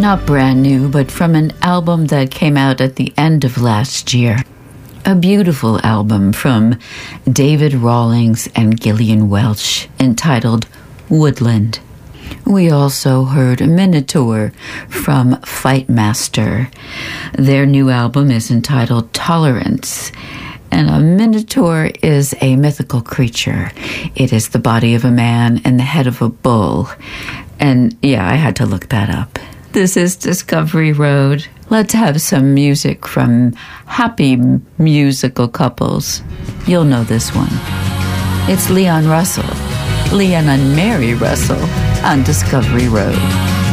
not brand new, but from an album that came out at the end of last year. A beautiful album from David Rawlings and Gillian Welch entitled Woodland. We also heard Minotaur from Fightmaster. Their new album is entitled Tolerance. And a minotaur is a mythical creature. It is the body of a man and the head of a bull. And yeah, I had to look that up. This is Discovery Road. Let's have some music from happy musical couples. You'll know this one. It's Leon Russell. Leon and Mary Russell on Discovery Road.